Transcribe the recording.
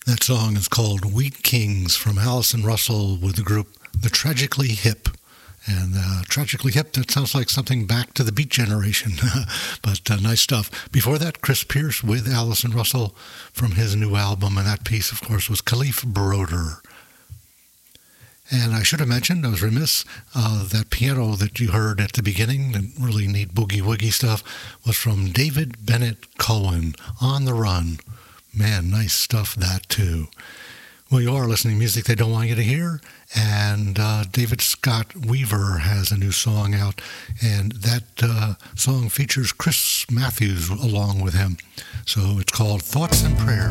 That song is called Wheat Kings from Allison Russell with the group The Tragically Hip. And Tragically Hip, that sounds like something back to the Beat Generation, but nice stuff. Before that, Chris Pierce with Allison Russell from his new album, and that piece, of course, was Khalif Broder. And I should have mentioned, I was remiss, that piano that you heard at the beginning, that really neat boogie-woogie stuff, was from David Bennett Cohen, On the Run. Man, nice stuff, that too. Well, you are listening to music they don't want you to hear, and David Scott Weaver has a new song out, and that song features Chris Matthews along with him. So it's called Thoughts and Prayers.